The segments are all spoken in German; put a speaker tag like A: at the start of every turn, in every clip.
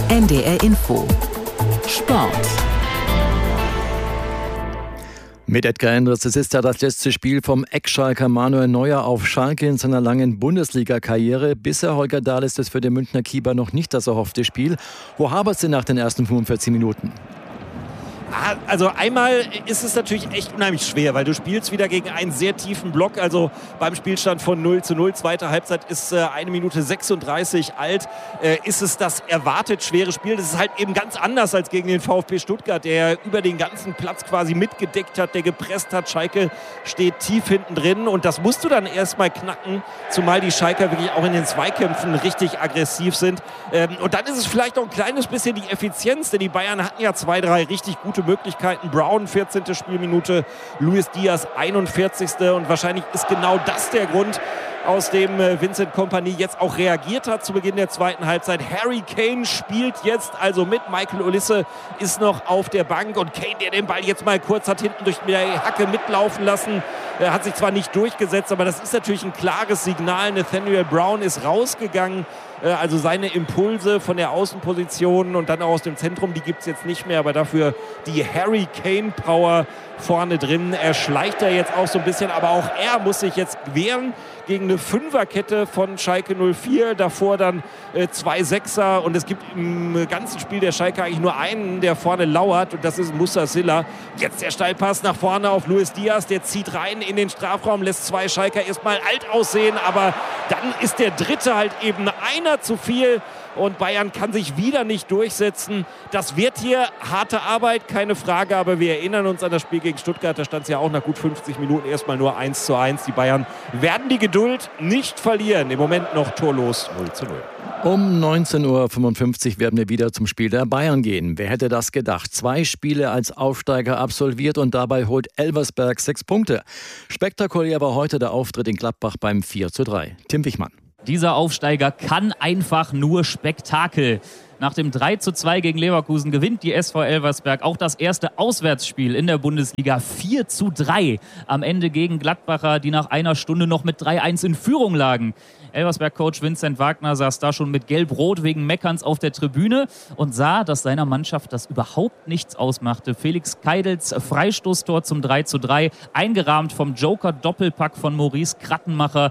A: NDR Info Sport.
B: Mit Edgar Endres, es ist ja das letzte Spiel vom Ex-Schalker Manuel Neuer auf Schalke in seiner langen Bundesliga-Karriere. Bisher, Holger Dahl, ist es für den Münchner Keeper noch nicht das erhoffte Spiel. Wo hapert es denn nach den ersten 45 Minuten?
C: Also einmal ist es natürlich echt unheimlich schwer, weil du spielst wieder gegen einen sehr tiefen Block. Also beim Spielstand von 0:0, zweite Halbzeit ist 1 Minute 36 alt, ist es das erwartet schwere Spiel. Das ist halt eben ganz anders als gegen den VfB Stuttgart, der über den ganzen Platz quasi mitgedeckt hat, der gepresst hat. Schalke steht tief hinten drin und das musst du dann erstmal knacken, zumal die Schalker wirklich auch in den Zweikämpfen richtig aggressiv sind. Und dann ist es vielleicht auch ein kleines bisschen die Effizienz, denn die Bayern hatten ja 2, 3 richtig gute Möglichkeiten. Brown, 14. Spielminute, Luis Diaz, 41. Und wahrscheinlich ist genau das der Grund, aus dem Vincent Kompany jetzt auch reagiert hat zu Beginn der zweiten Halbzeit. Harry Kane spielt jetzt also mit. Michael Olise ist noch auf der Bank und Kane, der den Ball jetzt mal kurz hat hinten durch die Hacke mitlaufen lassen, hat sich zwar nicht durchgesetzt, aber das ist natürlich ein klares Signal. Nathaniel Brown ist rausgegangen. Also seine Impulse von der Außenposition und dann auch aus dem Zentrum, die gibt es jetzt nicht mehr, aber dafür die Harry Kane Power vorne drin. Er schleicht da jetzt auch so ein bisschen, aber auch er muss sich jetzt wehren gegen eine Fünferkette von Schalke 04. Davor dann 2 Sechser und es gibt im ganzen Spiel der Schalke eigentlich nur einen, der vorne lauert und das ist Moussa Silla. Jetzt der Steilpass nach vorne auf Luis Diaz, der zieht rein in den Strafraum, lässt 2 Schalker erstmal alt aussehen, aber dann ist der dritte halt eben einer zu viel und Bayern kann sich wieder nicht durchsetzen. Das wird hier harte Arbeit, keine Frage, aber wir erinnern uns an das Spiel gegen Stuttgart, da stand es ja auch nach gut 50 Minuten erstmal nur 1:1. Die Bayern werden die Geduld nicht verlieren, im Moment noch torlos 0:0.
B: Um 19:55 Uhr werden wir wieder zum Spiel der Bayern gehen. Wer hätte das gedacht? 2 Spiele als Aufsteiger absolviert und dabei holt Elversberg 6 Punkte. Spektakulär war heute der Auftritt in Gladbach beim 4:3. Tim Wichmann.
D: Dieser Aufsteiger kann einfach nur Spektakel. Nach dem 3:2 gegen Leverkusen gewinnt die SV Elversberg auch das erste Auswärtsspiel in der Bundesliga 4:3. Am Ende gegen Gladbacher, die nach einer Stunde noch mit 3:1 in Führung lagen. Elversberg-Coach Vincent Wagner saß da schon mit Gelb-Rot wegen Meckerns auf der Tribüne und sah, dass seiner Mannschaft das überhaupt nichts ausmachte. Felix Keidels Freistoßtor zum 3:3, eingerahmt vom Joker-Doppelpack von Maurice Krattenmacher.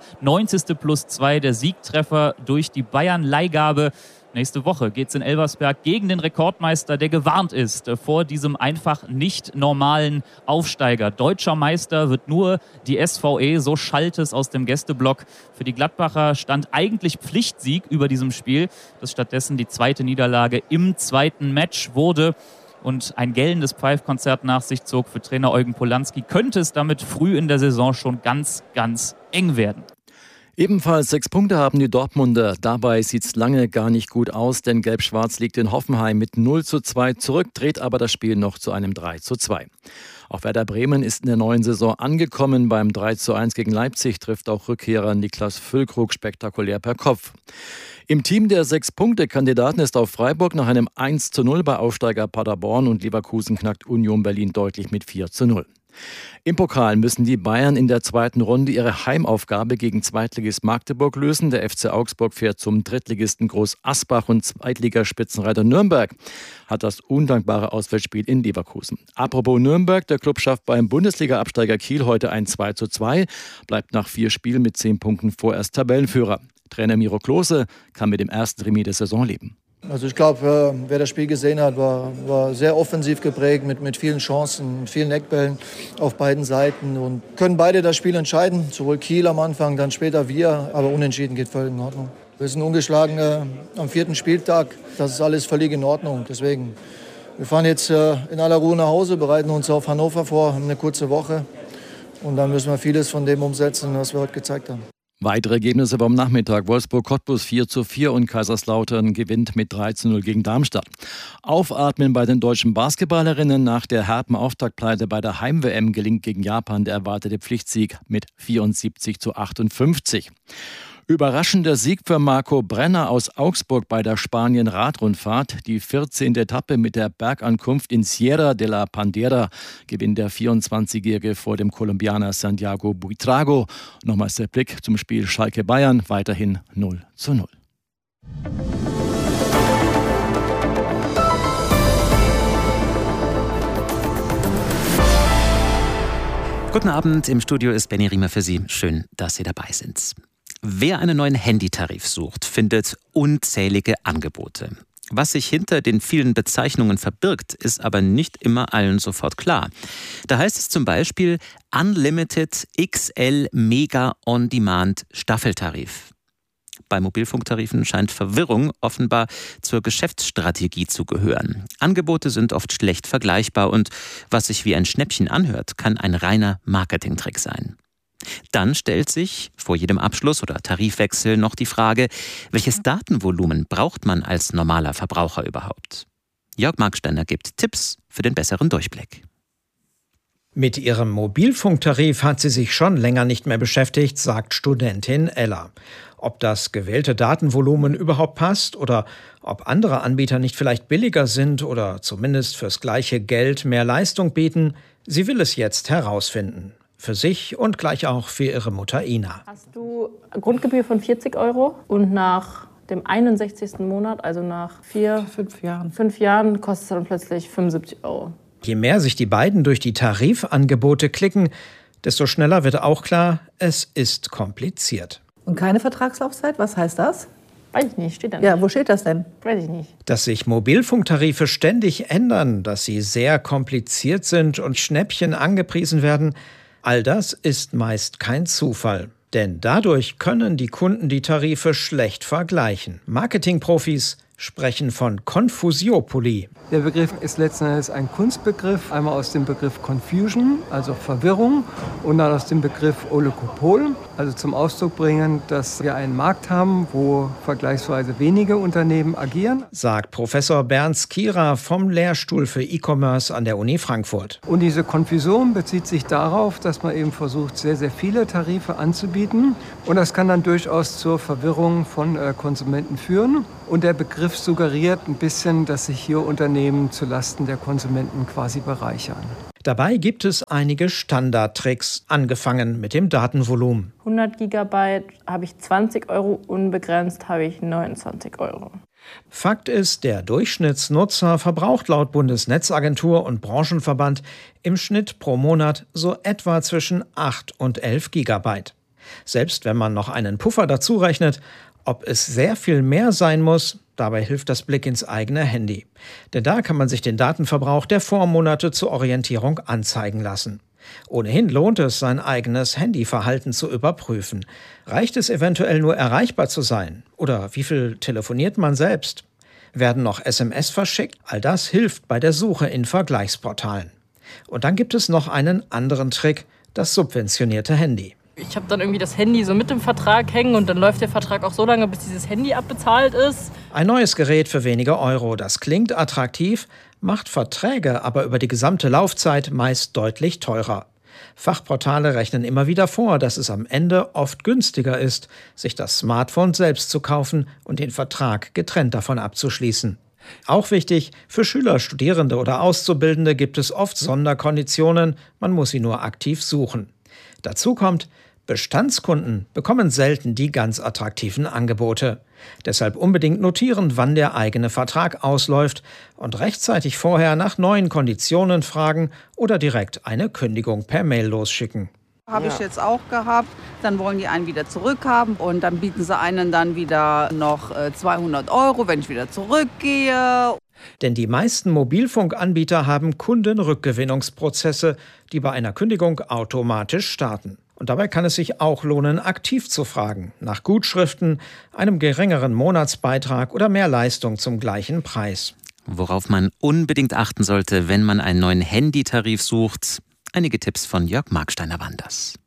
D: 90+2, der Siegtreffer durch die Bayern-Leihgabe. Nächste Woche geht es in Elversberg gegen den Rekordmeister, der gewarnt ist vor diesem einfach nicht normalen Aufsteiger. Deutscher Meister wird nur die SVE, so schallt es aus dem Gästeblock. Für die Gladbacher stand eigentlich Pflichtsieg über diesem Spiel, das stattdessen die zweite Niederlage im zweiten Match wurde und ein gellendes Pfeifkonzert nach sich zog. Für Trainer Eugen Polanski könnte es damit früh in der Saison schon ganz, ganz eng werden.
B: Ebenfalls 6 Punkte haben die Dortmunder. Dabei sieht es lange gar nicht gut aus, denn Gelb-Schwarz liegt in Hoffenheim mit 0:2 zurück, dreht aber das Spiel noch zu einem 3:2. Auch Werder Bremen ist in der neuen Saison angekommen. Beim 3:1 gegen Leipzig trifft auch Rückkehrer Niklas Füllkrug spektakulär per Kopf. Im Team der 6-Punkte-Kandidaten ist auch Freiburg nach einem 1:0 bei Aufsteiger Paderborn und Leverkusen knackt Union Berlin deutlich mit 4:0. Im Pokal müssen die Bayern in der zweiten Runde ihre Heimaufgabe gegen Zweitligist Magdeburg lösen. Der FC Augsburg fährt zum Drittligisten Groß Asbach und Zweitligaspitzenreiter Nürnberg hat das undankbare Auswärtsspiel in Leverkusen. Apropos Nürnberg, der Klub schafft beim Bundesliga-Absteiger Kiel heute ein 2:2, bleibt nach 4 Spielen mit 10 Punkten vorerst Tabellenführer. Trainer Miro Klose kann mit dem ersten Remis der Saison leben.
E: Also ich glaube, wer das Spiel gesehen hat, war sehr offensiv geprägt mit vielen Chancen, mit vielen Eckbällen auf beiden Seiten und können beide das Spiel entscheiden. Sowohl Kiel am Anfang, dann später wir, aber unentschieden geht völlig in Ordnung. Wir sind ungeschlagen am 4. Spieltag, das ist alles völlig in Ordnung. Deswegen, wir fahren jetzt in aller Ruhe nach Hause, bereiten uns auf Hannover vor, haben eine kurze Woche und dann müssen wir vieles von dem umsetzen, was wir heute gezeigt haben.
B: Weitere Ergebnisse vom Nachmittag. Wolfsburg-Cottbus 4:4 und Kaiserslautern gewinnt mit 3:0 gegen Darmstadt. Aufatmen bei den deutschen Basketballerinnen. Nach der herben Auftaktpleite bei der Heim-WM gelingt gegen Japan der erwartete Pflichtsieg mit 74:58. Überraschender Sieg für Marco Brenner aus Augsburg bei der Spanien-Radrundfahrt. Die 14. Etappe mit der Bergankunft in Sierra de la Pandera gewinnt der 24-Jährige vor dem Kolumbianer Santiago Buitrago. Nochmals der Blick zum Spiel Schalke-Bayern, weiterhin 0:0.
F: Guten Abend, im Studio ist Benny Riemer für Sie. Schön, dass Sie dabei sind. Wer einen neuen Handytarif sucht, findet unzählige Angebote. Was sich hinter den vielen Bezeichnungen verbirgt, ist aber nicht immer allen sofort klar. Da heißt es zum Beispiel Unlimited XL Mega On-Demand Staffeltarif. Bei Mobilfunktarifen scheint Verwirrung offenbar zur Geschäftsstrategie zu gehören. Angebote sind oft schlecht vergleichbar und was sich wie ein Schnäppchen anhört, kann ein reiner Marketingtrick sein. Dann stellt sich vor jedem Abschluss oder Tarifwechsel noch die Frage, welches Datenvolumen braucht man als normaler Verbraucher überhaupt? Jörg Marksteiner gibt Tipps für den besseren Durchblick.
G: Mit ihrem Mobilfunktarif hat sie sich schon länger nicht mehr beschäftigt, sagt Studentin Ella. Ob das gewählte Datenvolumen überhaupt passt oder ob andere Anbieter nicht vielleicht billiger sind oder zumindest fürs gleiche Geld mehr Leistung bieten, sie will es jetzt herausfinden. Für sich und gleich auch für ihre Mutter Ina.
H: Hast du Grundgebühr von 40 € und nach dem 61. Monat, also nach 5 Jahren, kostet es dann plötzlich 75 €.
G: Je mehr sich die beiden durch die Tarifangebote klicken, desto schneller wird auch klar, es ist kompliziert.
I: Und keine Vertragslaufzeit? Was heißt das?
H: Weiß ich nicht, steht da nicht.
I: Ja, wo steht das denn?
H: Weiß ich nicht.
G: Dass sich Mobilfunktarife ständig ändern, dass sie sehr kompliziert sind und Schnäppchen angepriesen werden, all das ist meist kein Zufall. Denn dadurch können die Kunden die Tarife schlecht vergleichen. Marketingprofis sprechen von Konfusiopolie.
J: Der Begriff ist letzten Endes ein Kunstbegriff, einmal aus dem Begriff Confusion, also Verwirrung, und dann aus dem Begriff Oligopol, also zum Ausdruck bringen, dass wir einen Markt haben, wo vergleichsweise wenige Unternehmen agieren.
G: Sagt Professor Bernd Skira vom Lehrstuhl für E-Commerce an der Uni Frankfurt.
J: Und diese Konfusion bezieht sich darauf, dass man eben versucht, sehr, sehr viele Tarife anzubieten. Und das kann dann durchaus zur Verwirrung von Konsumenten führen. Und der Begriff suggeriert ein bisschen, dass sich hier Unternehmen zulasten der Konsumenten quasi bereichern.
G: Dabei gibt es einige Standardtricks, angefangen mit dem Datenvolumen.
H: 100 GB habe ich 20 €, unbegrenzt habe ich 29 €.
G: Fakt ist, der Durchschnittsnutzer verbraucht laut Bundesnetzagentur und Branchenverband im Schnitt pro Monat so etwa zwischen 8 und 11 GB. Selbst wenn man noch einen Puffer dazu rechnet, ob es sehr viel mehr sein muss, dabei hilft das Blick ins eigene Handy. Denn da kann man sich den Datenverbrauch der Vormonate zur Orientierung anzeigen lassen. Ohnehin lohnt es, sein eigenes Handyverhalten zu überprüfen. Reicht es eventuell nur erreichbar zu sein? Oder wie viel telefoniert man selbst? Werden noch SMS verschickt? All das hilft bei der Suche in Vergleichsportalen. Und dann gibt es noch einen anderen Trick, das subventionierte Handy.
H: Ich habe dann irgendwie das Handy so mit dem Vertrag hängen und dann läuft der Vertrag auch so lange, bis dieses Handy abbezahlt ist.
G: Ein neues Gerät für wenige Euro, das klingt attraktiv, macht Verträge aber über die gesamte Laufzeit meist deutlich teurer. Fachportale rechnen immer wieder vor, dass es am Ende oft günstiger ist, sich das Smartphone selbst zu kaufen und den Vertrag getrennt davon abzuschließen. Auch wichtig, für Schüler, Studierende oder Auszubildende gibt es oft Sonderkonditionen, man muss sie nur aktiv suchen. Dazu kommt, Bestandskunden bekommen selten die ganz attraktiven Angebote. Deshalb unbedingt notieren, wann der eigene Vertrag ausläuft und rechtzeitig vorher nach neuen Konditionen fragen oder direkt eine Kündigung per Mail losschicken.
K: Habe ich jetzt auch gehabt. Dann wollen die einen wieder zurückhaben und dann bieten sie einen dann wieder noch 200 €, wenn ich wieder zurückgehe.
G: Denn die meisten Mobilfunkanbieter haben Kundenrückgewinnungsprozesse, die bei einer Kündigung automatisch starten. Und dabei kann es sich auch lohnen, aktiv zu fragen, nach Gutschriften, einem geringeren Monatsbeitrag oder mehr Leistung zum gleichen Preis.
F: Worauf man unbedingt achten sollte, wenn man einen neuen Handytarif sucht. Einige Tipps von Jörg Marksteiner waren das.